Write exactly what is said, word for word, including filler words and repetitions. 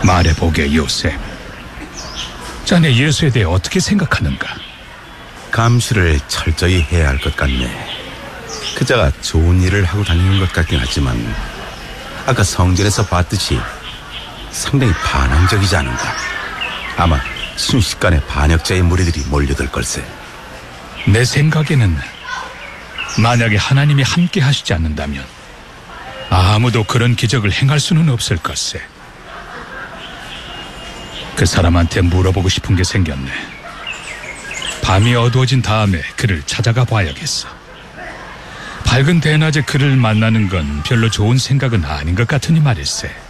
말해보게, 요셉. 자네 예수에 대해 어떻게 생각하는가? 감시를 철저히 해야 할 것 같네. 그자가 좋은 일을 하고 다니는 것 같긴 하지만 아까 성전에서 봤듯이 상당히 반항적이지 않은가. 아마 순식간에 반역자의 무리들이 몰려들 걸세. 내 생각에는 만약에 하나님이 함께 하시지 않는다면 아무도 그런 기적을 행할 수는 없을 것세. 그 사람한테 물어보고 싶은 게 생겼네. 밤이 어두워진 다음에 그를 찾아가 봐야겠어. 밝은 대낮에 그를 만나는 건 별로 좋은 생각은 아닌 것 같으니 말일세.